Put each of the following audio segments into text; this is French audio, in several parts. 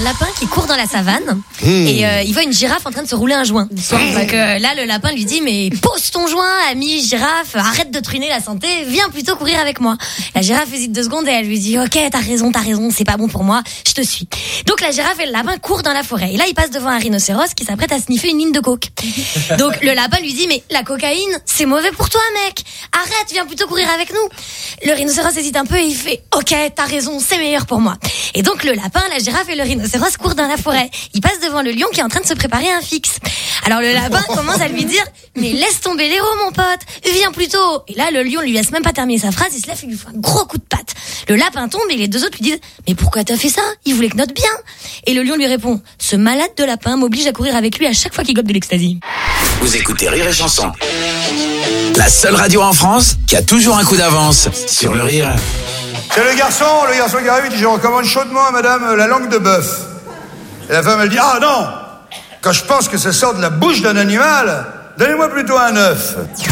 lapin qui court dans la savane et il voit une girafe en train de se rouler un joint. Donc là, le lapin lui dit mais pose ton joint, ami girafe, arrête de truiner la santé, viens plutôt courir avec moi. La girafe hésite 2 secondes et elle lui dit ok, t'as raison, c'est pas bon pour moi, je te suis. Donc la girafe et le lapin courent dans la forêt et là il passe devant un rhinocéros qui s'apprête à sniffer une ligne de coke. Donc le lapin lui dit mais la cocaïne c'est mauvais pour toi mec, arrête, viens plutôt courir avec nous. Le rhinocéros hésite un peu et il fait ok, t'as raison, c'est meilleur pour moi. Et donc le lapin, la girafe et le rhinocéros courent dans la forêt. Ils passent devant le lion qui est en train de se préparer un fixe. Alors le lapin commence à lui dire mais laisse tomber l'héros mon pote, viens plutôt. Et là le lion lui laisse même pas terminer sa phrase, il se lève et lui fait un gros coup de patte. Le lapin tombe et les 2 autres lui disent mais pourquoi t'as fait ça, il voulait que note bien. Et le lion lui répond ce malade de lapin m'oblige à courir avec lui à chaque fois qu'il gobe de l'ecstasy. Vous écoutez Rire et Chanson, la seule radio en France qui a toujours un coup d'avance sur le rire. C'est le garçon qui arrive, il dit je recommande chaudement à madame la langue de bœuf. Et la femme elle dit ah non, quand je pense que ça sort de la bouche d'un animal, donnez-moi plutôt un œuf.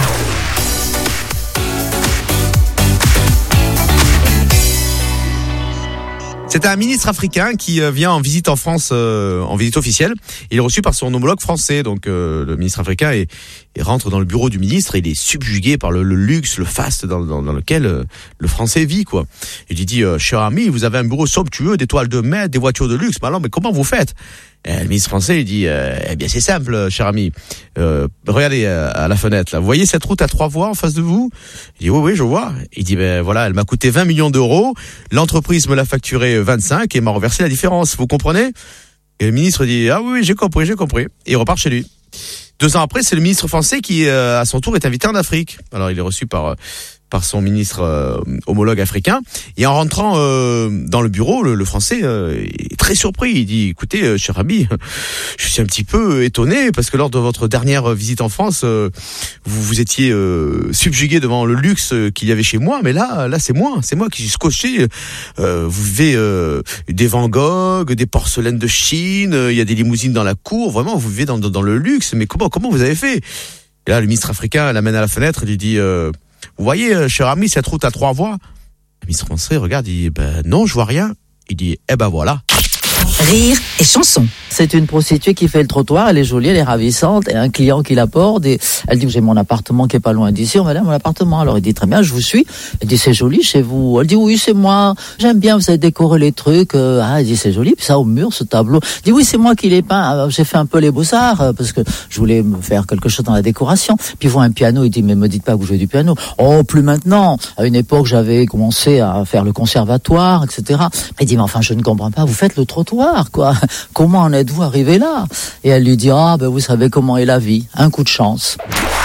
C'est un ministre africain qui vient en visite en France, en visite officielle. Il est reçu par son homologue français. Donc le ministre africain il rentre dans le bureau du ministre et il est subjugué par le luxe, le faste dans lequel le français vit, quoi. Il lui dit cher ami, vous avez un bureau somptueux, des toiles de maître, des voitures de luxe. Mais comment vous faites? Et le ministre français lui dit eh bien c'est simple, cher ami. Regardez à la fenêtre là. Vous voyez cette route à 3 voies en face de vous? Il dit oui, je vois. Il dit ben voilà, elle m'a coûté 20 millions d'euros. L'entreprise me l'a facturé 25 et m'a reversé la différence. Vous comprenez? Et le ministre dit ah oui, j'ai compris. Et il repart chez lui. 2 ans après, c'est le ministre français qui à son tour est invité en Afrique. Alors il est reçu par son ministre homologue africain. Et en rentrant dans le bureau, le français est très surpris. Il dit écoutez, cher ami, je suis un petit peu étonné parce que lors de votre dernière visite en France, vous étiez subjugué devant le luxe qu'il y avait chez moi, mais là c'est moi qui suis scotché. Vous vivez des Van Gogh, des porcelaines de Chine, il y a des limousines dans la cour. Vraiment, vous vivez dans le luxe. Mais comment vous avez fait? Et là, le ministre africain l'amène à la fenêtre et lui dit vous voyez, cher ami, cette route à 3 voies? Le ministre français regarde, il dit ben non, je vois rien. Il dit eh ben voilà. Rire et Chanson. C'est une prostituée qui fait le trottoir, elle est jolie, elle est ravissante, et un client qui l'aborde, et elle dit j'ai mon appartement qui est pas loin d'ici, on va aller à mon appartement. Alors il dit très bien, je vous suis. Elle dit c'est joli chez vous. Elle dit oui, c'est moi, j'aime bien, vous avez décoré les trucs. Elle dit c'est joli, puis ça au mur, ce tableau. Elle dit oui, c'est moi qui l'ai peint, j'ai fait un peu les beaux-arts, parce que je voulais me faire quelque chose dans la décoration. Puis il voit un piano, il dit mais me dites pas que vous jouez du piano. Oh, plus maintenant. À une époque, j'avais commencé à faire le conservatoire, etc. Il dit mais enfin, je ne comprends pas, vous faites le trottoir, quoi. Comment en êtes-vous arrivé là? Et elle lui dit ah ben vous savez comment est la vie, un coup de chance.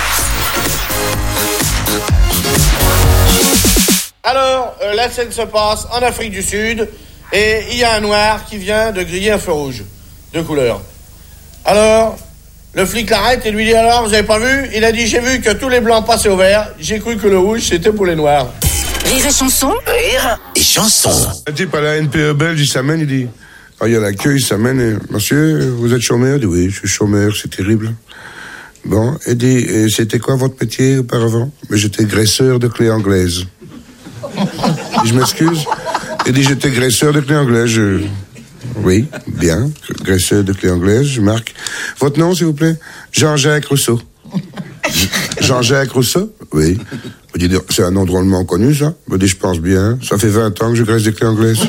Alors la scène se passe en Afrique du Sud et il y a un noir qui vient de griller un feu rouge de couleur. Alors le flic l'arrête et lui dit alors vous avez pas vu? Il a dit j'ai vu que tous les blancs passaient au vert, j'ai cru que le rouge c'était pour les noirs. Rire et Chanson. Rire et Chanson. Un type à la NPE belge, il s'amène, il dit il y a l'accueil, il s'amène, et, monsieur, vous êtes chômeur? Il dit oui, je suis chômeur, c'est terrible. Bon, il dit, et c'était quoi votre métier auparavant? Mais j'étais graisseur de clés anglaises. Je m'excuse. Il dit j'étais graisseur de clés anglaises. Oui, bien, graisseur de clés anglaises, je marque. Votre nom, s'il vous plaît? Jean-Jacques Rousseau. Jean-Jacques Rousseau? Oui. Il dit, c'est un nom drôlement connu, ça? Il dit, je pense bien. Ça fait 20 ans que je graisse des clés anglaises.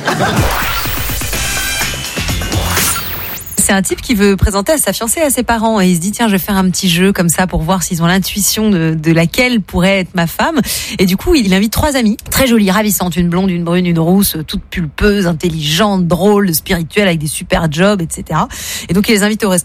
C'est un type qui veut présenter à sa fiancée à ses parents et il se dit tiens je vais faire un petit jeu comme ça pour voir s'ils ont l'intuition de laquelle pourrait être ma femme. Et du coup il invite 3 amies très jolies, ravissantes, une blonde, une brune, une rousse, toutes pulpeuses, intelligentes, drôles, spirituelles, avec des super jobs, etc. Et donc il les invite au restaurant.